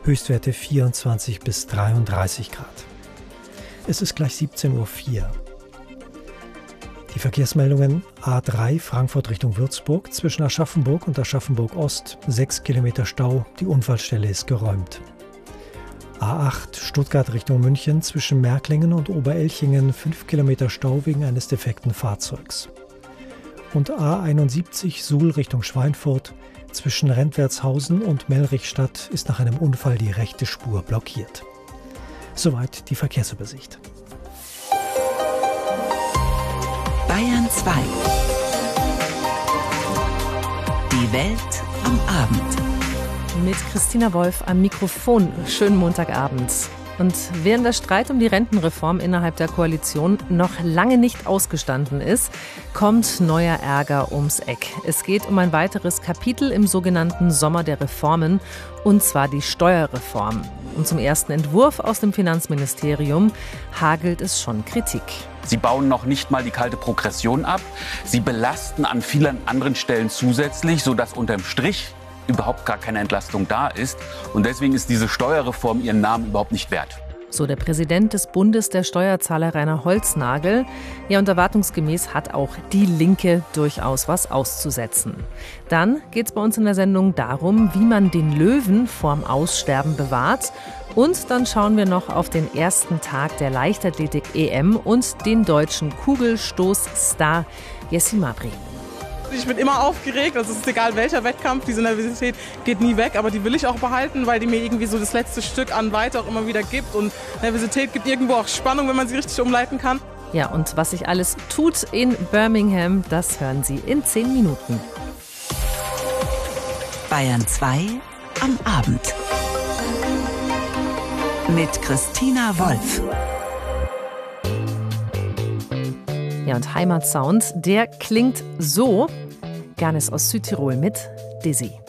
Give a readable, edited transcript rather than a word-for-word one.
Höchstwerte 24 bis 33 Grad. Es ist gleich 17:04 Uhr. Die Verkehrsmeldungen: A3 Frankfurt Richtung Würzburg, zwischen Aschaffenburg und Aschaffenburg Ost 6 Kilometer Stau, die Unfallstelle ist geräumt. A8 Stuttgart Richtung München, zwischen Märklingen und Oberelchingen 5 Kilometer Stau wegen eines defekten Fahrzeugs. Und A71 Suhl Richtung Schweinfurt, zwischen Rentwertshausen und Mellrichstadt ist nach einem Unfall die rechte Spur blockiert. Soweit die Verkehrsübersicht. Bayern 2. Die Welt am Abend. Mit Christina Wolf am Mikrofon. Schönen Montagabend. Und während der Streit um die Rentenreform innerhalb der Koalition noch lange nicht ausgestanden ist, kommt neuer Ärger ums Eck. Es geht um ein weiteres Kapitel im sogenannten Sommer der Reformen, und zwar die Steuerreform. Und zum ersten Entwurf aus dem Finanzministerium hagelt es schon Kritik. Sie bauen noch nicht mal die kalte Progression ab. Sie belasten an vielen anderen Stellen zusätzlich, sodass unterm Strich überhaupt gar keine Entlastung da ist. Und deswegen ist diese Steuerreform ihren Namen überhaupt nicht wert. So der Präsident des Bundes der Steuerzahler Rainer Holznagel. Ja, und erwartungsgemäß hat auch die Linke durchaus was auszusetzen. Dann geht es bei uns in der Sendung darum, wie man den Löwen vorm Aussterben bewahrt. Und dann schauen wir noch auf den ersten Tag der Leichtathletik-EM und den deutschen Kugelstoßstar Jessie Mabry. Ich bin immer aufgeregt, also es ist egal welcher Wettkampf, diese Nervosität geht nie weg, aber die will ich auch behalten, weil die mir irgendwie so das letzte Stück an Weite auch immer wieder gibt, und Nervosität gibt irgendwo auch Spannung, wenn man sie richtig umleiten kann. Ja, und was sich alles tut in Birmingham, das hören Sie in 10 Minuten. Bayern 2 am Abend. Mit Christina Wolf. Ja, und Heimatsound, der klingt so. Gernes aus Südtirol mit Dizzy.